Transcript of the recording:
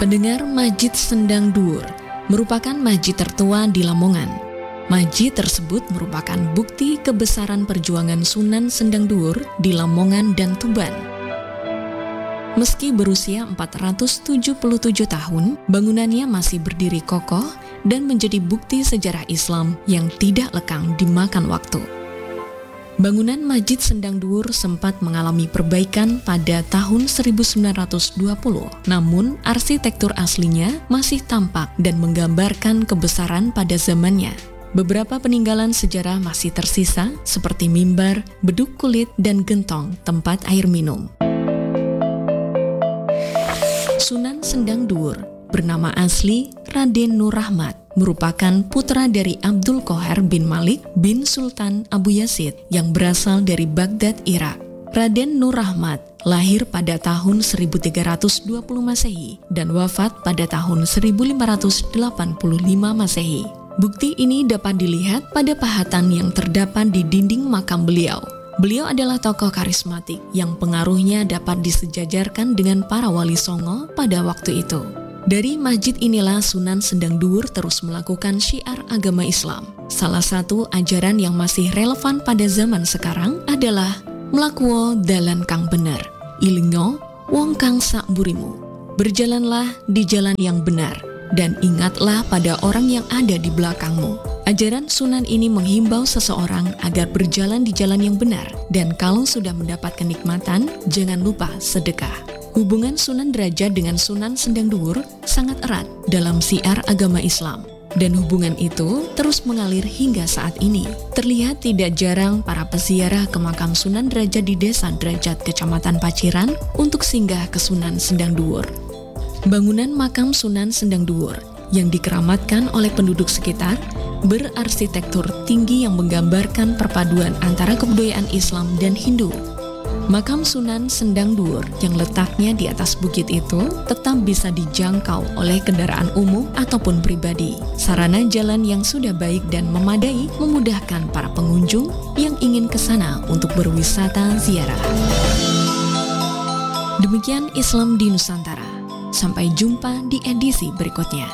Pendengar, Masjid Sendang Duur merupakan masjid tertua di Lamongan. Masjid tersebut merupakan bukti kebesaran perjuangan Sunan Sendang Duur di Lamongan dan Tuban. Meski berusia 477 tahun, bangunannya masih berdiri kokoh dan menjadi bukti sejarah Islam yang tidak lekang dimakan waktu. Bangunan Masjid Sendang Duur sempat mengalami perbaikan pada tahun 1920, namun arsitektur aslinya masih tampak dan menggambarkan kebesaran pada zamannya. Beberapa peninggalan sejarah masih tersisa seperti mimbar, beduk kulit, dan gentong tempat air minum. Sunan Sendang Duur bernama asli Raden Nur Rahmat, merupakan putra dari Abdul Qohar bin Malik bin Sultan Abu Yazid yang berasal dari Baghdad, Irak. Raden Nur Rahmat lahir pada tahun 1320 Masehi dan wafat pada tahun 1585 Masehi. Bukti ini dapat dilihat pada pahatan yang terdapat di dinding makam beliau. Beliau adalah tokoh karismatik yang pengaruhnya dapat disejajarkan dengan para wali songo pada waktu itu. Dari masjid inilah Sunan Sendang Duur terus melakukan syiar agama Islam. Salah satu ajaran yang masih relevan pada zaman sekarang adalah mlakuwo dalan kang bener, ilingo wong kang sak burimu. Berjalanlah di jalan yang benar, dan ingatlah pada orang yang ada di belakangmu. Ajaran Sunan ini menghimbau seseorang agar berjalan di jalan yang benar, dan kalau sudah mendapat kenikmatan, jangan lupa sedekah. Hubungan Sunan Derajat dengan Sunan Sendang Duur sangat erat dalam syiar agama Islam, dan hubungan itu terus mengalir hingga saat ini. Terlihat tidak jarang para peziarah ke makam Sunan Derajat di Desa Derajat, Kecamatan Paciran untuk singgah ke Sunan Sendang Duur. Bangunan makam Sunan Sendang Duur yang dikeramatkan oleh penduduk sekitar berarsitektur tinggi yang menggambarkan perpaduan antara kebudayaan Islam dan Hindu. Makam Sunan Sendang Duur yang letaknya di atas bukit itu tetap bisa dijangkau oleh kendaraan umum ataupun pribadi. Sarana jalan yang sudah baik dan memadai memudahkan para pengunjung yang ingin ke sana untuk berwisata ziarah. Demikian Islam di Nusantara. Sampai jumpa di edisi berikutnya.